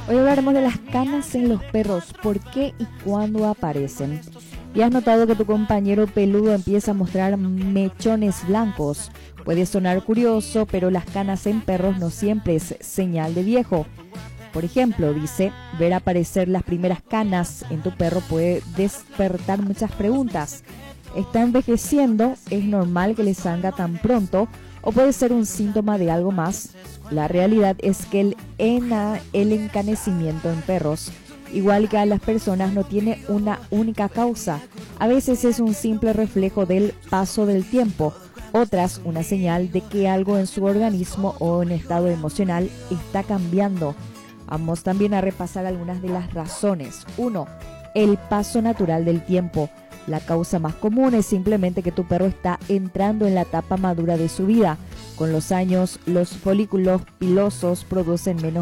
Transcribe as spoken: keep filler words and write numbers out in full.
Hoy hablaremos de las canas en los perros, por qué y cuándo aparecen. ¿Y has notado que tu compañero peludo empieza a mostrar mechones blancos? Puede sonar curioso, pero las canas en perros no siempre es señal de viejo. Por ejemplo, dice, ver aparecer las primeras canas en tu perro puede despertar muchas preguntas. ¿Está envejeciendo? ¿Es normal que le salga tan pronto? ¿O puede ser un síntoma de algo más? La realidad es que el, ena, el encanecimiento en perros, igual que a las personas, no tiene una única causa. A veces es un simple reflejo del paso del tiempo, otras una señal de que algo en su organismo o en estado emocional está cambiando. Vamos también a repasar algunas de las razones. uno. El paso natural del tiempo. La causa más común es simplemente que tu perro está entrando en la etapa madura de su vida. Con los años, los folículos pilosos producen menos